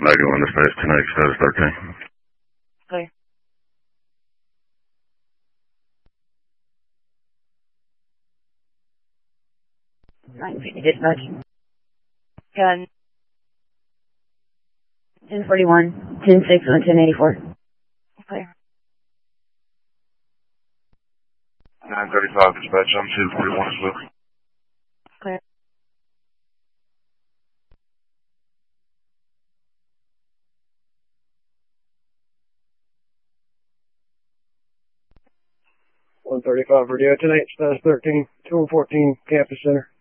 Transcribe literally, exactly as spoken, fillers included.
ninety-one dispatch, tonight, status thirteen. Clear. nine fifty dispatch. Gun. ten forty-one, ten six, and ten eighty-four. Clear. nine thirty-five dispatch, I'm two forty-one as well. Clear. one thirty-five radio tonight, status thirteen, two fourteen, Campus Center.